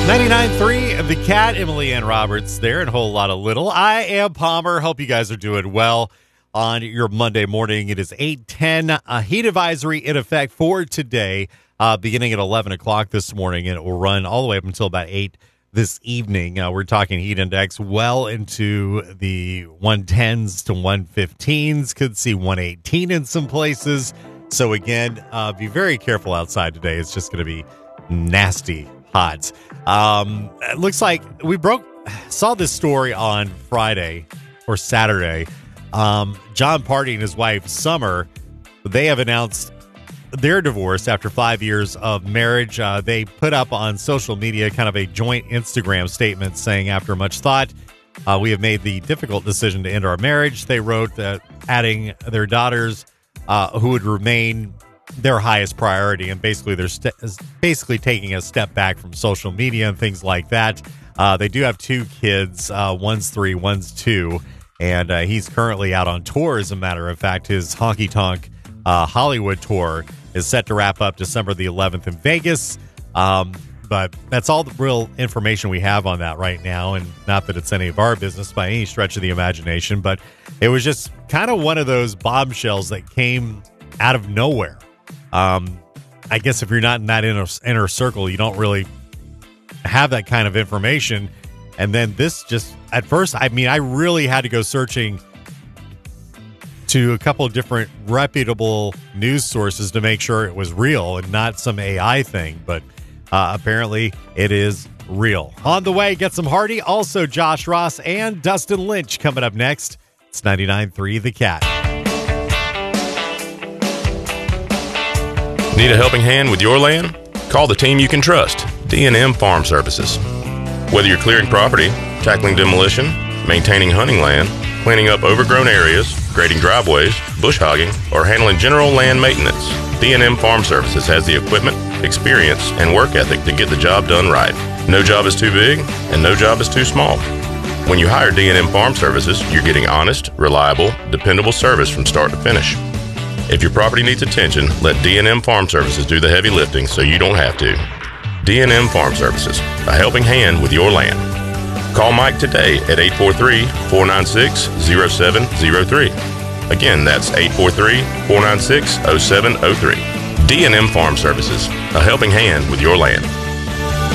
99.3 The Cat, Emily Ann Roberts there, and a whole lot of little. I am Palmer. Hope you guys are doing well on your Monday morning. It is 8:10. A heat advisory in effect for today, beginning at 11 o'clock this morning, and it will run all the way up until about 8 this evening. We're talking heat index well into the 110s to 115s. Could see 118 in some places. So again, be very careful outside today. It's just going to be nasty hot. It looks like we saw this story on Friday or Saturday. John Party and his wife Summer, they have announced their divorce after 5 years of marriage. They put up on social media kind of a joint Instagram statement saying, after much thought, we have made the difficult decision to end our marriage. They wrote that, adding their daughters who would remain their highest priority, and basically they're basically taking a step back from social media and things like that. They do have 2 kids, one's 3, one's 2, and he's currently out on tour. As a matter of fact, his Honky Tonk Hollywood tour is set to wrap up December the 11th in Vegas. But that's all the real information we have on that right now, and not that it's any of our business by any stretch of the imagination, but it was just kind of one of those bombshells that came out of nowhere. I guess if you're not in that inner circle, you don't really have that kind of information. And then this just, at first, I mean, I really had to go searching to a couple of different reputable news sources to make sure it was real and not some AI thing. But apparently it is real. On the way, get some Hardy. Also, Josh Ross and Dustin Lynch coming up next. It's 99.3 The Cat. Need a helping hand with your land? Call the team you can trust, D&M Farm Services. Whether you're clearing property, tackling demolition, maintaining hunting land, cleaning up overgrown areas, grading driveways, bush hogging, or handling general land maintenance, D&M Farm Services has the equipment, experience, and work ethic to get the job done right. No job is too big, and no job is too small. When you hire D&M Farm Services, you're getting honest, reliable, dependable service from start to finish. If your property needs attention, let D&M Farm Services do the heavy lifting so you don't have to. D&M Farm Services, a helping hand with your land. Call Mike today at 843-496-0703. Again, that's 843-496-0703. D&M Farm Services, a helping hand with your land.